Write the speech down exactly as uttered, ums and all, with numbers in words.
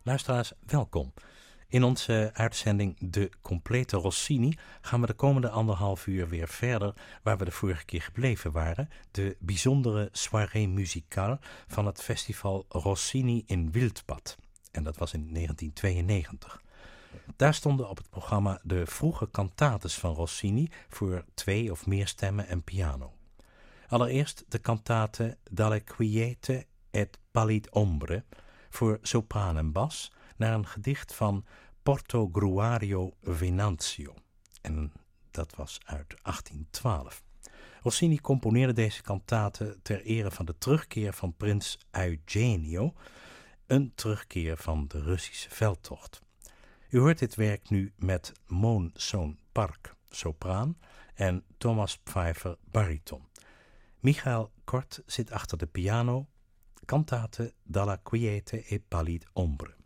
Luisteraars, welkom. In onze uitzending De Complete Rossini gaan we de komende anderhalf uur weer verder waar we de vorige keer gebleven waren. De bijzondere soirée musicale van het festival Rossini in Wildbad. En dat was in negentien tweeënnegentig. Daar stonden op het programma de vroege cantates van Rossini voor twee of meer stemmen en piano. Allereerst de cantate Dalle Quiete et Pallid Ombre voor sopraan en bas naar een gedicht van Portogruario Venanzio. En dat was uit achttien twaalf. Rossini componeerde deze cantate ter ere van de terugkeer van prins Eugenio, een terugkeer van de Russische veldtocht. U hoort dit werk nu met Moon Soon Park, sopraan, en Thomas Pfeiffer, bariton. Michael Kort zit achter de piano, cantate Dalla Quiete e Pallid Ombre.